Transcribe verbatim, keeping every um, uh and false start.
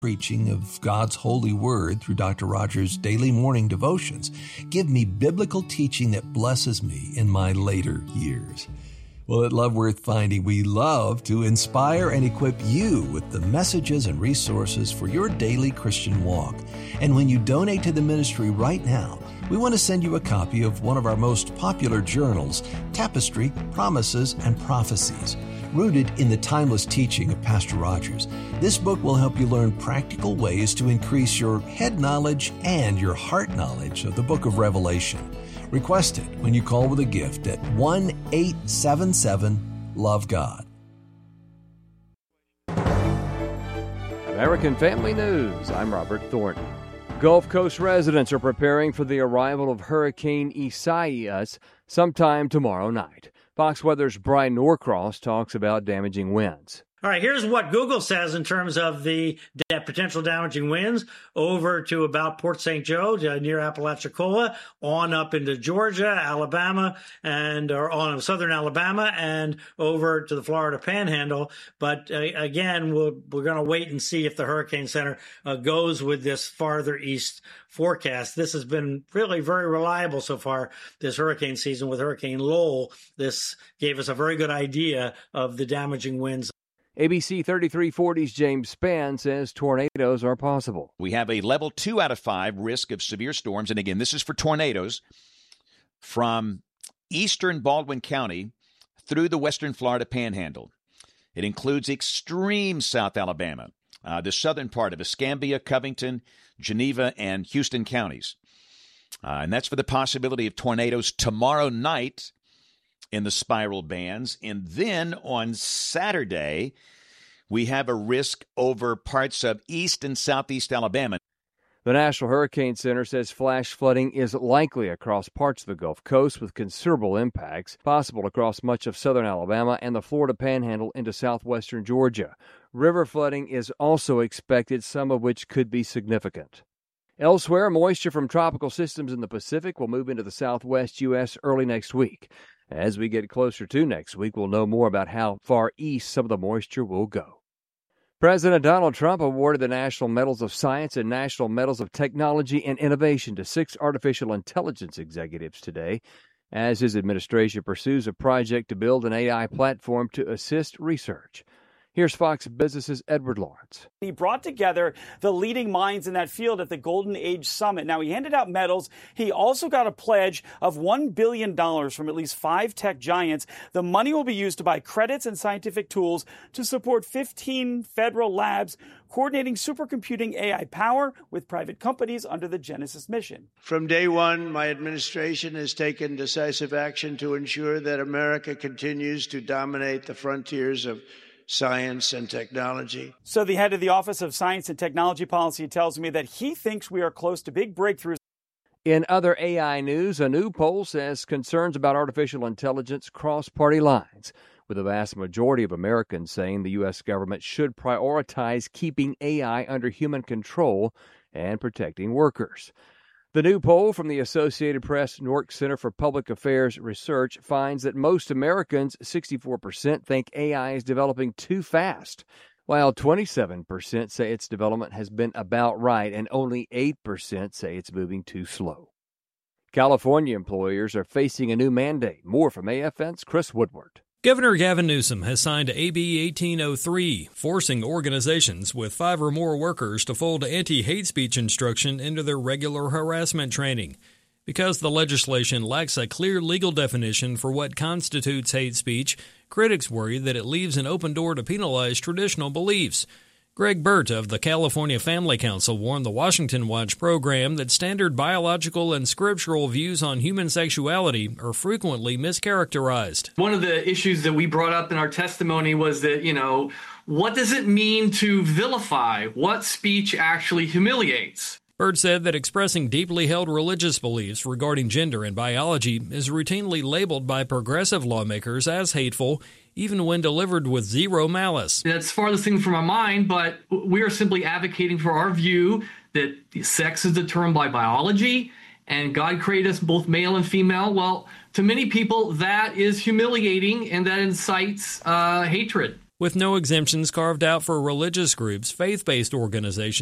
preaching of God's holy word through Doctor Rogers' daily morning devotions give me biblical teaching that blesses me in my later years. Well, at Love Worth Finding, we love to inspire and equip you with the messages and resources for your daily Christian walk. And when you donate to the ministry right now, we want to send you a copy of one of our most popular journals, Tapestry, Promises, and Prophecies. Rooted in the timeless teaching of Pastor Rogers, this book will help you learn practical ways to increase your head knowledge and your heart knowledge of the book of Revelation. Request it when you call with a gift at one eight seven seven love God. American Family News, I'm Robert Thornton. Gulf Coast residents are preparing for the arrival of Hurricane Isaias sometime tomorrow night. Fox Weather's Brian Norcross talks about damaging winds. All right, here's what Google says in terms of the potential damaging winds over to about Port Saint Joe, near Apalachicola, on up into Georgia, Alabama, and or on southern Alabama, and over to the Florida Panhandle. But uh, again, we're, we're going to wait and see if the Hurricane Center uh, goes with this farther east forecast. This has been really very reliable so far this hurricane season with Hurricane Lowell. This gave us a very good idea of the damaging winds. A B C thirty-three forty's James Spann says tornadoes are possible. We have a level two out of five risk of severe storms. And again, this is for tornadoes from eastern Baldwin County through the western Florida Panhandle. It includes extreme South Alabama, uh, the southern part of Escambia, Covington, Geneva, and Houston counties. Uh, and that's for the possibility of tornadoes tomorrow night in the spiral bands. And then on Saturday, we have a risk over parts of east and southeast Alabama. The National Hurricane Center says flash flooding is likely across parts of the Gulf Coast with considerable impacts possible across much of southern Alabama and the Florida Panhandle into southwestern Georgia. River flooding is also expected, some of which could be significant. Elsewhere, moisture from tropical systems in the Pacific will move into the southwest U S early next week. As we get closer to next week, we'll know more about how far east some of the moisture will go. President Donald Trump awarded the National Medals of Science and National Medals of Technology and Innovation to six artificial intelligence executives today, as his administration pursues a project to build an A I platform to assist research. Here's Fox Business's Edward Lawrence. He brought together the leading minds in that field at the Golden Age Summit. Now, he handed out medals. He also got a pledge of one billion dollars from at least five tech giants. The money will be used to buy credits and scientific tools to support fifteen federal labs coordinating supercomputing A I power with private companies under the Genesis mission. From day one, my administration has taken decisive action to ensure that America continues to dominate the frontiers of science and technology. So the head of the Office of Science and Technology Policy tells me that he thinks we are close to big breakthroughs. In other A I news, a new poll says concerns about artificial intelligence cross party lines, with the vast majority of Americans saying the U S government should prioritize keeping A I under human control and protecting workers. The new poll from the Associated Press Newark Center for Public Affairs Research finds that most Americans, sixty-four percent, think A I is developing too fast, while twenty-seven percent say its development has been about right and only eight percent say it's moving too slow. California employers are facing a new mandate. More from A F N's Chris Woodward. Governor Gavin Newsom has signed A B eighteen oh three, forcing organizations with five or more workers to fold anti-hate speech instruction into their regular harassment training. Because the legislation lacks a clear legal definition for what constitutes hate speech, critics worry that it leaves an open door to penalize traditional beliefs. Greg Burt of the California Family Council warned the Washington Watch program that standard biological and scriptural views on human sexuality are frequently mischaracterized. One of the issues that we brought up in our testimony was that, you know, what does it mean to vilify? What speech actually humiliates? Burt said that expressing deeply held religious beliefs regarding gender and biology is routinely labeled by progressive lawmakers as hateful, even when delivered with zero malice. That's farthest thing from our mind, but we are simply advocating for our view that sex is determined by biology and God created us both male and female. Well, to many people, that is humiliating and that incites uh, hatred. with no exemptions carved out for religious groups, faith-based organizations,